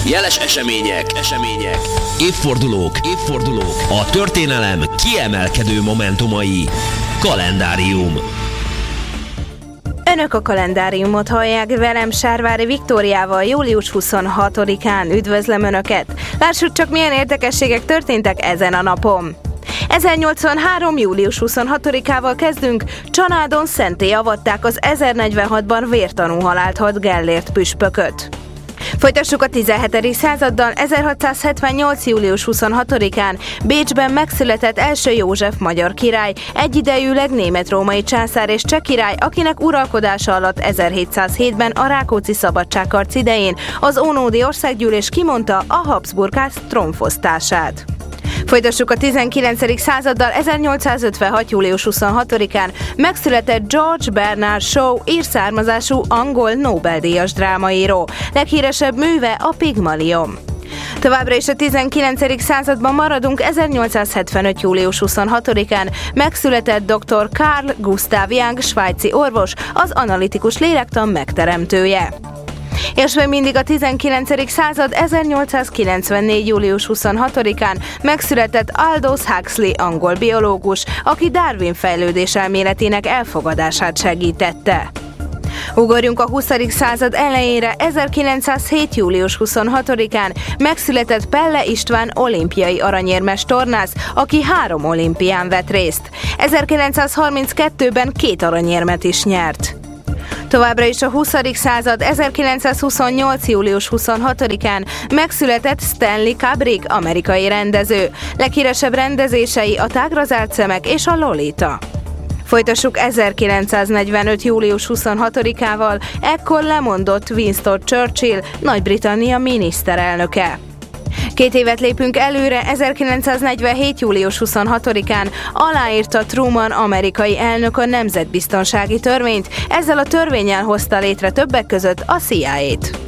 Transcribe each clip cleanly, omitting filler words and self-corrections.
Jeles események, évfordulók, a történelem kiemelkedő momentumai. Kalendárium. Önök a kalendáriumot hallják, velem Sárvári Viktóriával július 26-án. Üdvözlöm Önöket! Lássuk csak, milyen érdekességek történtek ezen a napon. 1083. július 26-ával kezdünk. Csanádon szentté avatták az 1046-ban vértanú halált halt Gellért püspököt. Folytassuk a 17. századdal. 1678. július 26-án Bécsben megszületett első József magyar király, egyidejűleg német-római császár és cseh király, akinek uralkodása alatt 1707-ben a Rákóczi szabadságharc idején az ónódi országgyűlés kimondta a Habsburg-ház trónfosztását. Folytassuk a 19. századdal. 1856. július 26-án megszületett George Bernard Shaw, ír származású angol Nobel-díjas drámaíró. Leghíresebb műve a Pigmalion. Továbbra is a 19. században maradunk. 1875. július 26-án megszületett dr. Carl Gustav Jung, svájci orvos, az analitikus lélektan megteremtője. És még mindig a 19. század. 1894. július 26-án megszületett Aldous Huxley, angol biológus, aki Darwin fejlődéselméletének elfogadását segítette. Ugorjunk a 20. század elejére. 1907. július 26-án megszületett Pelle István olimpiai aranyérmes tornász, aki 3 olimpián vett részt. 1932-ben 2 aranyérmet is nyert. Továbbra is a 20. század. 1928. július 26-án megszületett Stanley Kubrick, amerikai rendező. Leghíresebb rendezései a Tágra zárt szemek és a Lolita. Folytassuk 1945. július 26-ával, ekkor lemondott Winston Churchill, Nagy-Britannia miniszterelnöke. 2 évet lépünk előre. 1947. július 26-án aláírta Truman amerikai elnök a nemzetbiztonsági törvényt, ezzel a törvénnyel hozta létre többek között a CIA-t.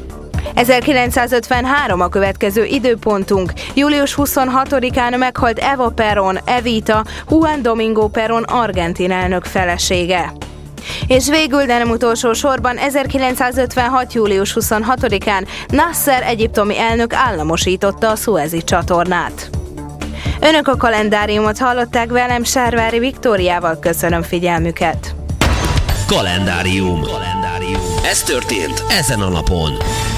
1953 a következő időpontunk. Július 26-án meghalt Eva Perón, Evita, Juan Domingo Perón argentin elnök felesége. És végül, de nem utolsó sorban, 1956. július 26-án Nasser egyiptomi elnök államosította a Szuezi csatornát. Önök a kalendáriumot hallották, velem Sárvári Viktóriával. Köszönöm figyelmüket! Kalendárium. Ez történt ezen a napon.